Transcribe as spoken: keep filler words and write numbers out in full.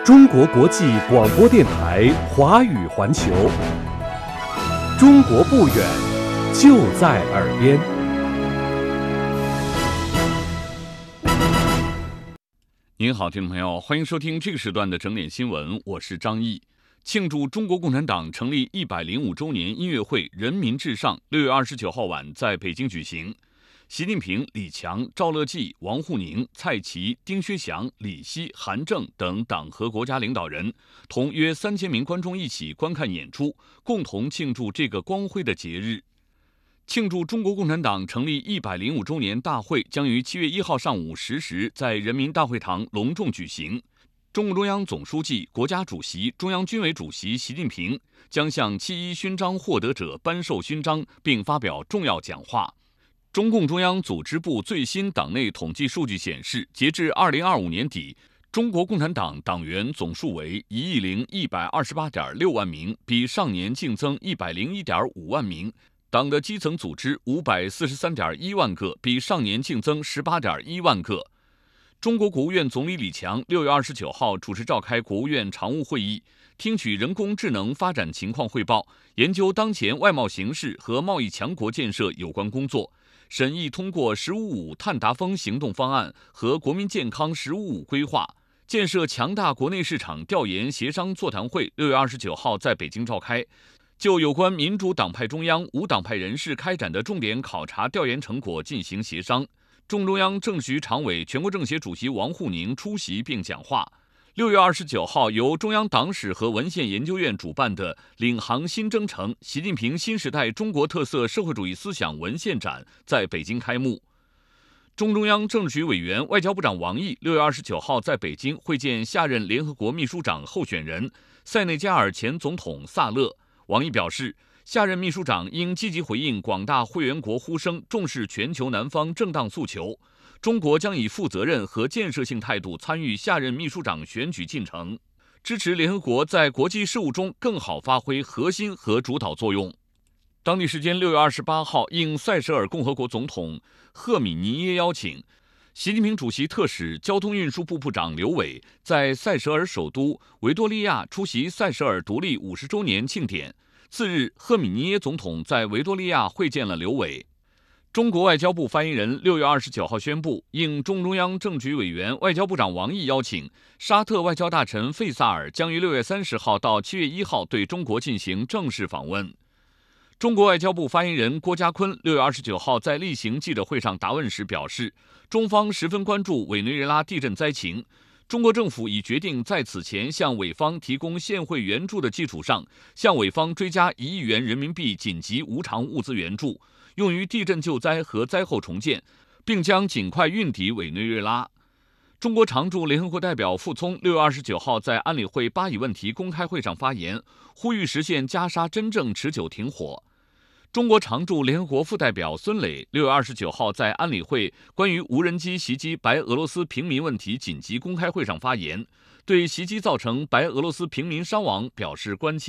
中国国际广播电台华语环球，中国不远，就在耳边。 您好，听众朋友，欢迎收听这个时段的整点新闻，我是张毅。庆祝中国共产党成立一百零五周年音乐会“人民至上”六月二十九号晚在北京举行。习近平、李强、赵乐际、王沪宁、蔡奇、丁薛祥、李希、韩正等党和国家领导人同约三千名观众一起观看演出，共同庆祝这个光辉的节日。庆祝中国共产党成立一百零五周年大会将于七月一号上午十时在人民大会堂隆重举行。中共中央总书记、国家主席、中央军委主席习近平将向七一勋章获得者颁授勋章，并发表重要讲话。中共中央组织部最新党内统计数据显示，截至二零二五年底，中国共产党党员总数为一亿零一百二十八点六万名，比上年净增一百零一点五万名。党的基层组织五百四十三点一万个，比上年净增十八点一万个。中国国务院总理李强六月二十九号主持召开国务院常务会议，听取人工智能发展情况汇报，研究当前外贸形势和贸易强国建设有关工作。审议通过“十五五”碳达峰行动方案和国民健康“十五五”规划，建设强大国内市场调研协商座谈会六月二十九号在北京召开，就有关民主党派中央、无党派人士开展的重点考察调研成果进行协商。中中央政协常委、全国政协主席王沪宁出席并讲话。六月二十九号，由中央党史和文献研究院主办的“领航新征程：习近平新时代中国特色社会主义思想文献展”在北京开幕。中中央政治局委员、外交部长王毅六月二十九号在北京会见下任联合国秘书长候选人塞内加尔前总统萨勒。王毅表示，下任秘书长应积极回应广大会员国呼声，重视全球南方正当诉求。中国将以负责任和建设性态度参与下任秘书长选举进程，支持联合国在国际事务中更好发挥核心和主导作用。当地时间六月二十八号，应塞舌尔共和国总统赫米尼耶邀请，习近平主席特使、交通运输部部长刘伟在塞舌尔首都维多利亚出席塞舌尔独立五十周年庆典。次日，赫米尼耶总统在维多利亚会见了刘伟。中国外交部发言人六月二十九号宣布，应中中央政局委员、外交部长王毅邀请，沙特外交大臣费萨尔将于六月三十号到七月一号对中国进行正式访问。中国外交部发言人郭家坤六月二十九号在例行记者会上答问时表示，中方十分关注委内瑞拉地震灾情，中国政府已决定在此前向委方提供现汇援助的基础上，向委方追加一亿元人民币紧急无偿物资援助，用于地震救灾和灾后重建，并将尽快运抵委内瑞拉。中国常驻联合国代表傅聪六月二十九号在安理会巴以问题公开会上发言，呼吁实现加沙真正持久停火。中国常驻联合国副代表孙磊六月二十九号在安理会关于无人机袭击白俄罗斯平民问题紧急公开会上发言，对袭击造成白俄罗斯平民伤亡表示关切。